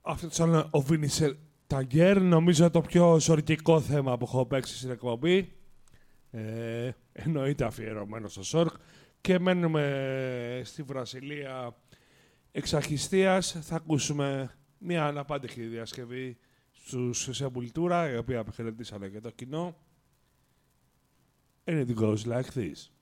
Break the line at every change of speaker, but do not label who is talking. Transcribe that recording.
Αυτό ήταν ο Βίνισερ Ταγκέρ. Νομίζω το πιο ζορκικό θέμα που έχω παίξει στην εκπομπή. Εννοείται αφιερωμένο στο Σόρκ. Και μένουμε στη Βραζιλία εξ αρχιστείας. Θα ακούσουμε μια αναπάντηχη διασκευή στους Σεμπουλτούρα, η οποία απεχαιρετήσανε και το κοινό. And it goes like this.